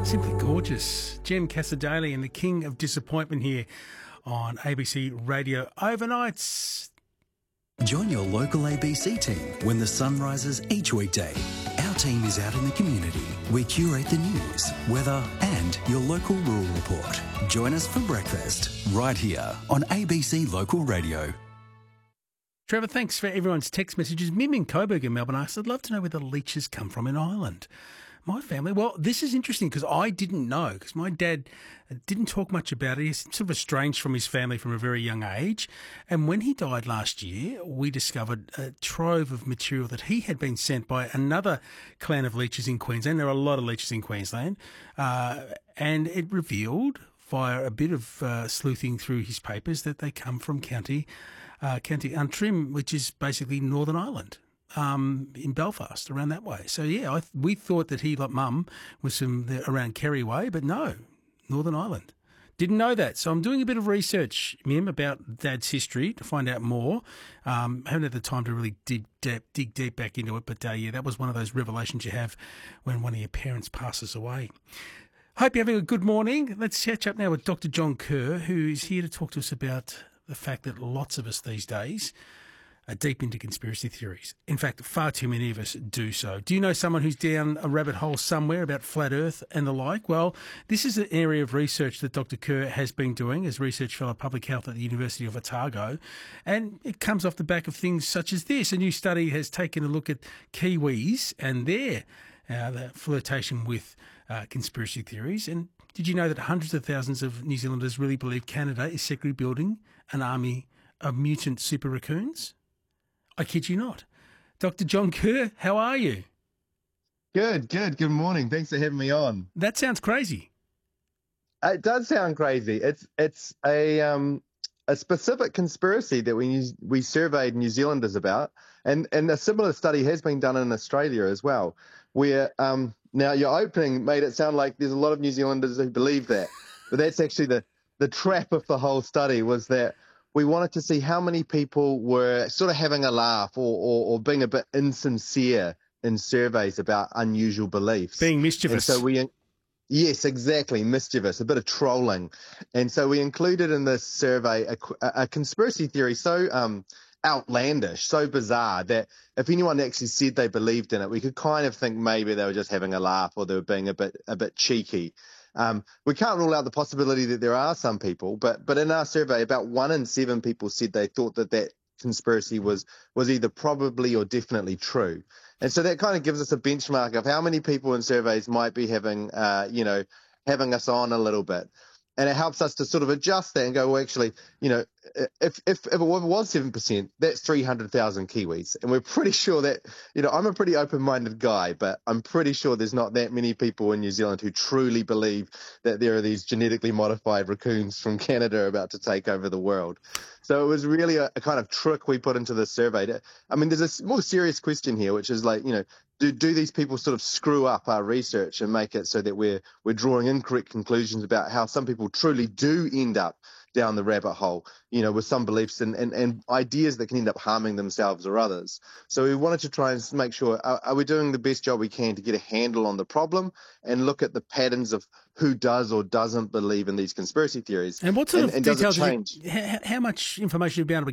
Simply gorgeous. Jem Casadei and the King of Disappointment here on ABC Radio Overnights. Join your local ABC team when the sun rises each weekday. Our team is out in the community. We curate the news, weather and your local rural report. Join us for breakfast right here on ABC Local Radio. Trevor, thanks for everyone's text messages. Mim in Coburg in Melbourne asked, I'd love to know where the leeches come from in Ireland. My family, well, this is interesting because I didn't know, because my dad didn't talk much about it. He's sort of estranged from his family from a very young age. And when he died last year, we discovered a trove of material that he had been sent by another clan of leeches in Queensland. There are a lot of leeches in Queensland. And it revealed via a bit of sleuthing through his papers that they come from County Antrim, which is basically Northern Ireland. In Belfast, around that way. So, yeah, we thought that he, like Mum, was around Kerry Way, but no, Northern Ireland. Didn't know that. So I'm doing a bit of research, Mim, about Dad's history to find out more. Haven't had the time to really dig deep back into it, but, yeah, that was one of those revelations you have when one of your parents passes away. Hope you're having a good morning. Let's catch up now with Dr. John Kerr, who is here to talk to us about the fact that lots of us these days are deep into conspiracy theories. In fact, far too many of us do so. Do you know someone who's down a rabbit hole somewhere about flat Earth and the like? Well, this is an area of research that Dr. Kerr has been doing as Research Fellow Public Health at the University of Otago, and it comes off the back of things such as this. A new study has taken a look at Kiwis and their flirtation with conspiracy theories. And did you know that hundreds of thousands of New Zealanders really believe Canada is secretly building an army of mutant super raccoons? I kid you not. Dr. John Kerr, how are you? Good. Good morning. Thanks for having me on. That sounds crazy. It does sound crazy. It's a specific conspiracy that we surveyed New Zealanders about, and a similar study has been done in Australia as well, where now your opening made it sound like there's a lot of New Zealanders who believe that, but that's actually the trap of the whole study was that we wanted to see how many people were sort of having a laugh or being a bit insincere in surveys about unusual beliefs. Being mischievous. And so yes, exactly, mischievous, a bit of trolling. And so we included in this survey a conspiracy theory so outlandish, so bizarre that if anyone actually said they believed in it, we could kind of think maybe they were just having a laugh or they were being a bit cheeky. We can't rule out the possibility that there are some people, but in our survey, about 1 in 7 people said they thought that conspiracy was either probably or definitely true. And so that kind of gives us a benchmark of how many people in surveys might be having us on a little bit. And it helps us to sort of adjust that and go, well, actually, if it was 7%, that's 300,000 Kiwis. And we're pretty sure that, I'm a pretty open-minded guy, but I'm pretty sure there's not that many people in New Zealand who truly believe that there are these genetically modified raccoons from Canada about to take over the world. So it was really a kind of trick we put into the survey. There's a more serious question here, which is like, do these people sort of screw up our research and make it so that we're drawing incorrect conclusions about how some people truly do end up down the rabbit hole, with some beliefs and ideas that can end up harming themselves or others. So we wanted to try and make sure, are we doing the best job we can to get a handle on the problem and look at the patterns of who does or doesn't believe in these conspiracy theories? And what sort of details, does it change? How much information have you been able to